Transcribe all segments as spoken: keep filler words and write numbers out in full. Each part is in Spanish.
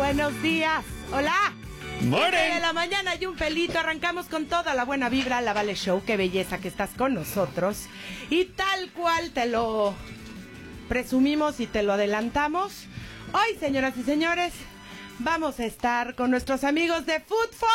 Buenos días. Hola. Morning. De la mañana y un pelito. Arrancamos con toda la buena vibra. La Vale Show. Qué belleza que estás con nosotros. Y tal cual te lo presumimos y te lo adelantamos. Hoy, señoras y señores, vamos a estar con nuestros amigos de Food for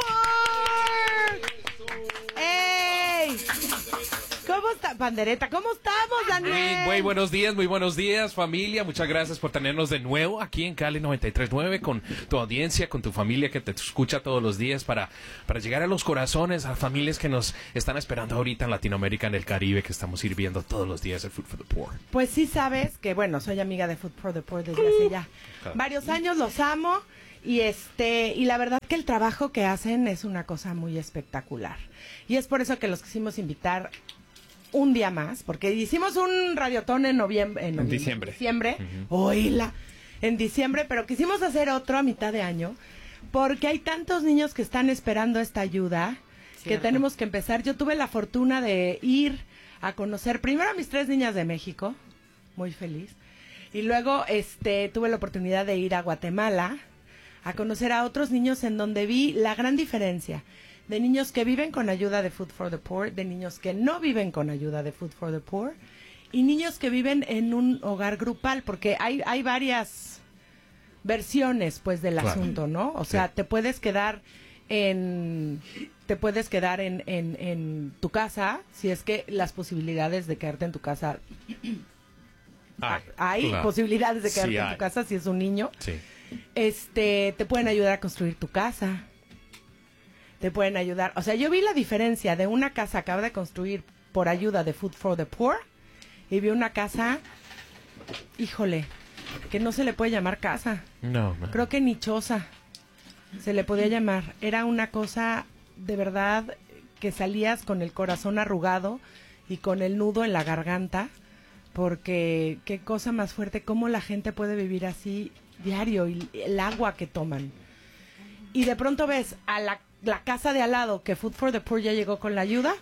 the Poor. ¡Ey! ¿Cómo está, Pandereta? ¿Cómo estamos, Daniel? Muy, muy buenos días, muy buenos días, familia. Muchas gracias por tenernos de nuevo aquí en Cali noventa y tres punto nueve con tu audiencia, con tu familia que te escucha todos los días para, para llegar a los corazones, a familias que nos están esperando ahorita en Latinoamérica, en el Caribe, que estamos sirviendo todos los días el Food for the Poor. Pues sí sabes que, bueno, soy amiga de Food for the Poor desde hace ya Claro. varios años, los amo. Y este y la verdad que el trabajo que hacen es una cosa muy espectacular. Y es por eso que los quisimos invitar un día más, porque hicimos un radiotón en noviembre, en, noviembre, diciembre. diciembre, uh-huh. Oíla, en diciembre, pero quisimos hacer otro a mitad de año, porque hay tantos niños que están esperando esta ayuda, Cierto. que tenemos que empezar. Yo tuve la fortuna de ir a conocer primero a mis tres niñas de México, muy feliz, y luego este tuve la oportunidad de ir a Guatemala a conocer a otros niños en donde vi la gran diferencia de niños que viven con ayuda de Food for the Poor, de niños que no viven con ayuda de Food for the Poor y niños que viven en un hogar grupal, porque hay hay varias versiones pues del claro. asunto, ¿no? O sea, sí. te puedes quedar en te puedes quedar en, en en tu casa si es que las posibilidades de quedarte en tu casa hay, hay claro. posibilidades de quedarte sí, en tu hay. casa si es un niño. Sí. Este, te pueden ayudar a construir tu casa. Te pueden ayudar. O sea, yo vi la diferencia de una casa que acaba de construir por ayuda de Food for the Poor y vi una casa, híjole, que no se le puede llamar casa. No, no. Creo que ni choza se le podía llamar. Era una cosa de verdad que salías con el corazón arrugado y con el nudo en la garganta, porque qué cosa más fuerte, cómo la gente puede vivir así diario y el agua que toman. Y de pronto ves a la, la casa de al lado que Food for the Poor ya llegó con la ayuda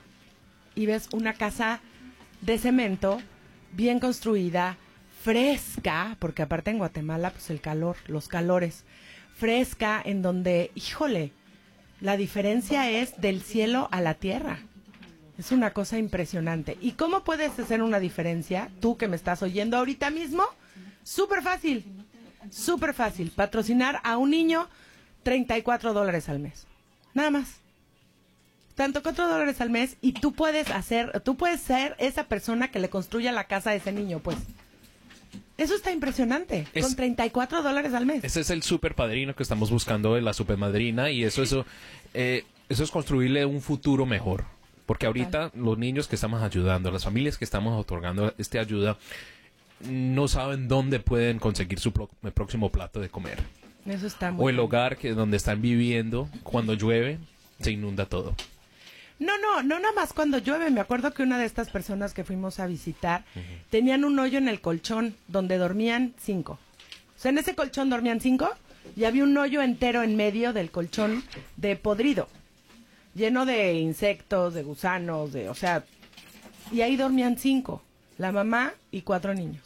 y ves una casa de cemento bien construida, fresca, porque aparte en Guatemala pues el calor, los calores, fresca, en donde, híjole, la diferencia es del cielo a la tierra. Es una cosa impresionante. ¿Y cómo puedes hacer una diferencia? Tú que me estás oyendo ahorita mismo, súper fácil. Súper fácil, patrocinar a un niño treinta y cuatro dólares al mes, nada más, tanto cuatro dólares al mes y tú puedes hacer, tú puedes ser esa persona que le construya la casa a ese niño, pues, eso está impresionante, es, con treinta y cuatro dólares al mes. Ese es el super padrino que estamos buscando de la super madrina y eso, eso, eh, eso es construirle un futuro mejor, porque ahorita Total. los niños que estamos ayudando, las familias que estamos otorgando esta ayuda, no saben dónde pueden conseguir su pro- el próximo plato de comer. Eso está muy O el bien. hogar que donde están viviendo, cuando llueve, se inunda todo. No, no, no nada más cuando llueve. Me acuerdo que una de estas personas que fuimos a visitar uh-huh. tenían un hoyo en el colchón donde dormían cinco. O sea, en ese colchón dormían cinco y había un hoyo entero en medio del colchón de podrido, lleno de insectos, de gusanos, de, o sea, y ahí dormían cinco. La mamá y cuatro niños.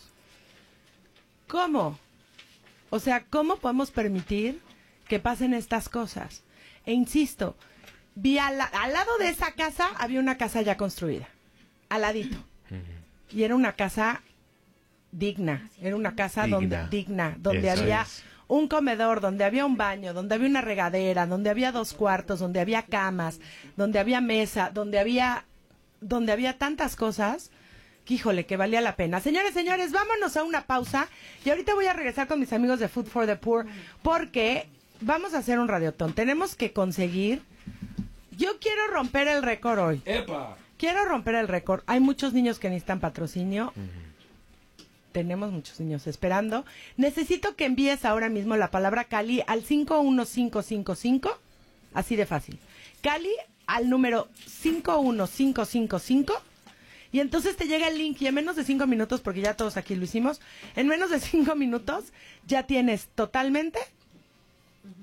¿Cómo? O sea, ¿cómo podemos permitir que pasen estas cosas? E insisto, vi al, al lado de esa casa había una casa ya construida, al ladito. Uh-huh. Y era una casa digna, era una casa digna. donde digna, donde Eso había es. un comedor, donde había un baño, donde había una regadera, donde había dos cuartos, donde había camas, donde había mesa, donde había donde había tantas cosas. Híjole, que valía la pena. Señores, señores, vámonos a una pausa y ahorita voy a regresar con mis amigos de Food for the Poor porque vamos a hacer un radiotón. Tenemos que conseguir... Yo quiero romper el récord hoy. ¡Epa! Quiero romper el récord. Hay muchos niños que necesitan patrocinio. Uh-huh. Tenemos muchos niños esperando. Necesito que envíes ahora mismo la palabra Cali al cinco uno cinco cinco cinco. Así de fácil. Cali al número cinco uno cinco cinco cinco. Y entonces te llega el link y en menos de cinco minutos, porque ya todos aquí lo hicimos, en menos de cinco minutos ya tienes totalmente uh-huh.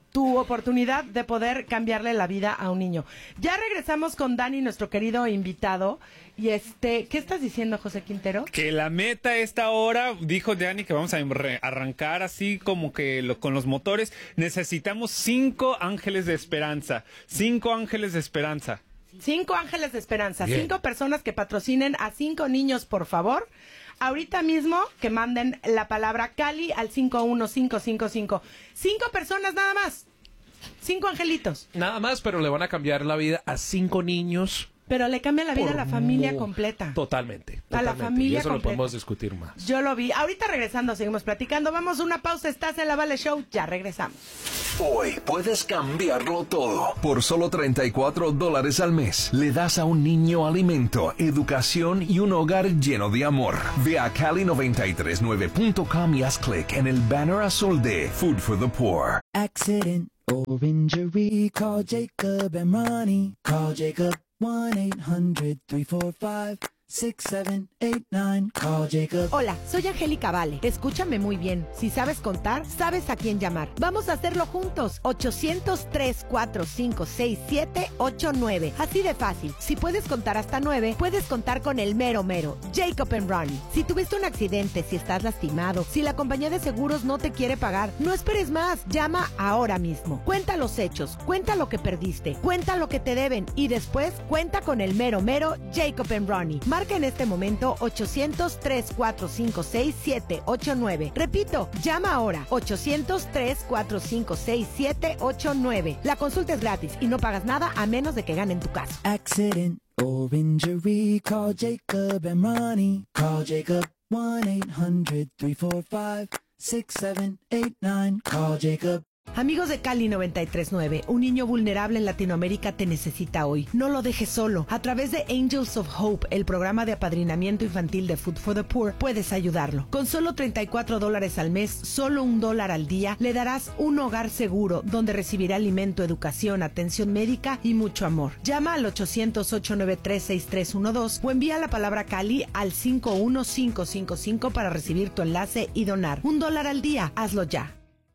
tu oportunidad de poder cambiarle la vida a un niño. Ya regresamos con Dani, nuestro querido invitado. Y este, ¿qué estás diciendo, José Quintero? Que la meta esta hora, dijo Dani, que vamos a arrancar así como que lo, con los motores. Necesitamos cinco ángeles de esperanza. Cinco ángeles de esperanza. Cinco ángeles de esperanza. Bien. Cinco personas que patrocinen a cinco niños, por favor. Ahorita mismo que manden la palabra Cali al cinco uno cinco cinco cinco. Cinco personas nada más. Cinco angelitos. Nada más, pero le van a cambiar la vida a cinco niños. Pero le cambia la vida Por a la familia mu- completa. Totalmente. A la totalmente. familia Y eso completa. lo podemos discutir más. Yo lo vi. Ahorita regresando, seguimos platicando. Vamos a una pausa. Estás en la Vale Show. Ya regresamos. Hoy puedes cambiarlo todo. Por solo treinta y cuatro dólares al mes, le das a un niño alimento, educación y un hogar lleno de amor. Ve a Cali noventa y tres nueve punto com y haz clic en el banner azul de Food for the Poor. Accident or injury, call Jacob and Ronnie. Call Jacob one eight hundred three four five six seven eight nine. Call Jacob. Hola, soy Angélica Vale. Escúchame muy bien. Si sabes contar, sabes a quién llamar. Vamos a hacerlo juntos. ochocientos tres cuatro cinco seis siete ocho nueve. Así de fácil. Si puedes contar hasta nueve, puedes contar con el mero mero, Jacob and Ronnie. Si tuviste un accidente, si estás lastimado, si la compañía de seguros no te quiere pagar, no esperes más. Llama ahora mismo. Cuenta los hechos, cuenta lo que perdiste, cuenta lo que te deben y después cuenta con el mero mero, Jacob and Ronnie. Marca en este momento ochocientos tres cuatro cinco seis siete ocho nueve. Repito, llama ahora ochocientos tres cuatro cinco seis siete ocho nueve. La consulta es gratis y no pagas nada a menos de que ganen tu caso. Accident or injury, call Jacob and Ronnie. Call Jacob one eight hundred three four five six seven eight nine. Call Jacob. Amigos de Cali noventa y tres nueve, un niño vulnerable en Latinoamérica te necesita hoy. No lo dejes solo. A través de Angels of Hope, el programa de apadrinamiento infantil de Food for the Poor, puedes ayudarlo. Con solo treinta y cuatro dólares al mes, solo un dólar al día, le darás un hogar seguro donde recibirá alimento, educación, atención médica y mucho amor. Llama al ochocientos ocho nueve tres seis tres uno dos o envía la palabra Cali al cinco uno cinco cinco cinco para recibir tu enlace y donar. Un dólar al día. Hazlo ya.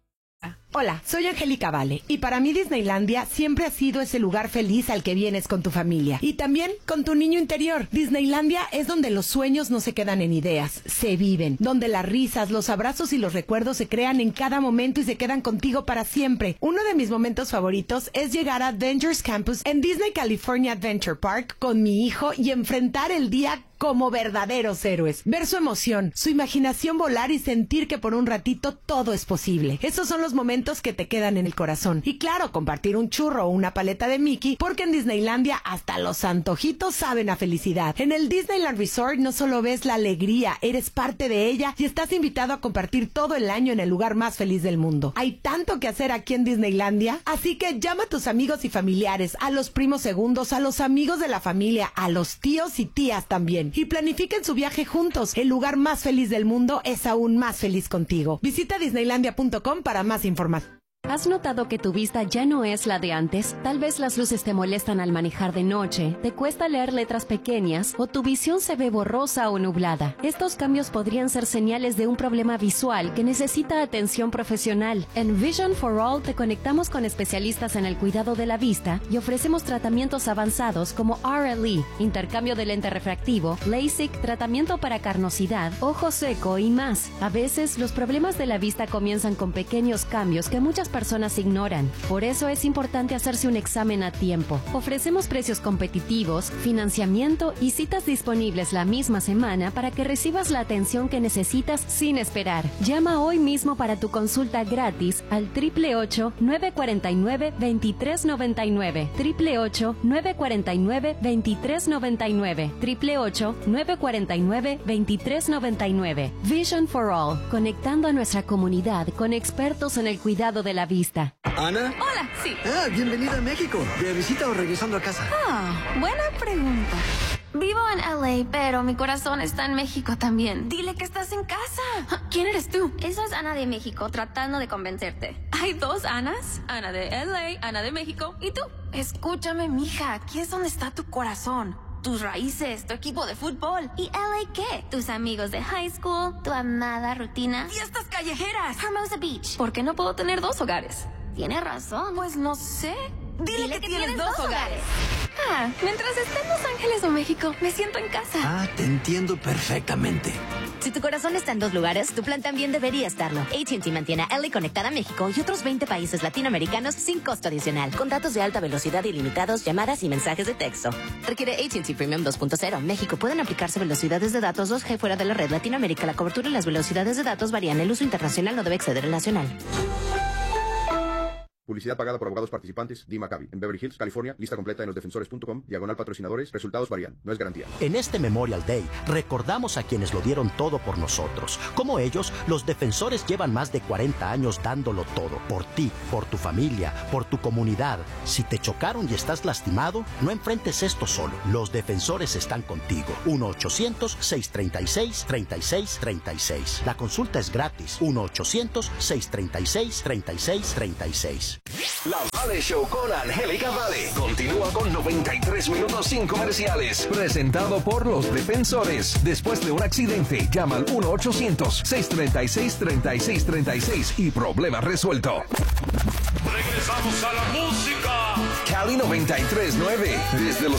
Hola, soy Angélica Vale y para mí Disneylandia siempre ha sido ese lugar feliz al que vienes con tu familia y también con tu niño interior. Disneylandia es donde los sueños no se quedan en ideas, se viven, donde las risas, los abrazos y los recuerdos se crean en cada momento y se quedan contigo para siempre. Uno de mis momentos favoritos es llegar a Avengers Campus en Disney California Adventure Park con mi hijo y enfrentar el día como verdaderos héroes. Ver su emoción, su imaginación volar y sentir que por un ratito todo es posible. Esos son los momentos que te quedan en el corazón. Y claro, compartir un churro o una paleta de Mickey, porque en Disneylandia hasta los antojitos saben a felicidad. En el Disneyland Resort no solo ves la alegría, eres parte de ella y estás invitado a compartir todo el año en el lugar más feliz del mundo. Hay tanto que hacer aquí en Disneylandia, así que llama a tus amigos y familiares, a los primos segundos, a los amigos de la familia, a los tíos y tías también. Y planifiquen su viaje juntos. El lugar más feliz del mundo es aún más feliz contigo. Visita disneylandia punto com para más información. ¿Has notado que tu vista ya no es la de antes? Tal vez las luces te molestan al manejar de noche, te cuesta leer letras pequeñas o tu visión se ve borrosa o nublada. Estos cambios podrían ser señales de un problema visual que necesita atención profesional. En Vision for All te conectamos con especialistas en el cuidado de la vista y ofrecemos tratamientos avanzados como R L E, intercambio de lente refractivo, LASIK, tratamiento para carnosidad, ojo seco y más. A veces los problemas de la vista comienzan con pequeños cambios que muchas personas ignoran. Por eso es importante hacerse un examen a tiempo. Ofrecemos precios competitivos, financiamiento y citas disponibles la misma semana para que recibas la atención que necesitas sin esperar. Llama hoy mismo para tu consulta gratis al ocho ocho ocho, nueve cuatro nueve, dos tres nueve nueve, ocho ocho ocho, nueve cuatro nueve, dos tres nueve nueve, ocho ocho ocho, nueve cuatro nueve, dos tres nueve nueve. Vision for All, conectando a nuestra comunidad con expertos en el cuidado de la vista. ¿Ana? Hola, sí. Ah, bienvenida a México. ¿De visita o regresando a casa? Ah, buena pregunta. Vivo en L A, pero mi corazón está en México también. Dile que estás en casa. ¿Quién eres tú? Eso es Ana de México, tratando de convencerte. ¿Hay dos Anas? Ana de L A, Ana de México. ¿Y tú? Escúchame, mija. Aquí es donde está tu corazón. Tus raíces, tu equipo de fútbol. ¿Y L A qué? Tus amigos de high school, tu amada rutina. ¡Fiestas callejeras! Hermosa Beach. ¿Por qué no puedo tener dos hogares? Tiene razón. Pues no sé. Dile, Dile que, que tienes, tienes dos dos hogares. Ah, mientras esté en Los Ángeles o México, me siento en casa. Ah, te entiendo perfectamente. Si tu corazón está en dos lugares, tu plan también debería estarlo. A T and T mantiene a L A conectada a México y otros veinte países latinoamericanos sin costo adicional, con datos de alta velocidad ilimitados, llamadas y mensajes de texto. Requiere A T and T Premium dos punto cero. México. Pueden aplicarse velocidades de datos dos G fuera de la red. Latinoamérica. La cobertura y las velocidades de datos varían. El uso internacional no debe exceder el nacional. Publicidad pagada por abogados participantes. D. Maccabi. En Beverly Hills, California. Lista completa en losdefensores punto com. Diagonal patrocinadores. Resultados varían. No es garantía. En este Memorial Day, recordamos a quienes lo dieron todo por nosotros. Como ellos, los defensores llevan más de cuarenta años dándolo todo. Por ti, por tu familia, por tu comunidad. Si te chocaron y estás lastimado, no enfrentes esto solo. Los defensores están contigo. uno ochocientos, seiscientos treinta y seis, treinta y seis treinta y seis. La consulta es gratis. uno ochocientos, seiscientos treinta y seis, treinta y seis treinta y seis. La Vale Show con Angélica Vale continúa con noventa y tres minutos sin comerciales. Presentado por los defensores. Después de un accidente, llama al uno ochocientos, seiscientos treinta y seis, treinta y seis treinta y seis y problema resuelto. Regresamos a la música. Cali noventa y tres nueve. Desde los